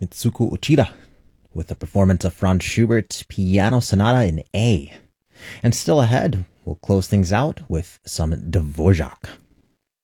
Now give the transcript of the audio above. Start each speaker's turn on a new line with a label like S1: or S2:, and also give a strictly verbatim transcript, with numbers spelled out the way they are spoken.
S1: Mitsuko Uchida with a performance of Franz Schubert's Piano Sonata in A. And still ahead, we'll close things out with some Dvorak.